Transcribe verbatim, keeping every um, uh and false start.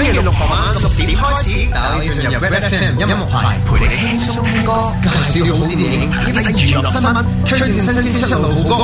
期六傍晚六點開始， 帶你進入 Red F M 音樂牌， 陪你輕鬆聽歌， 介紹好電影， 睇睇娛樂新聞，推薦新鮮出爐好歌。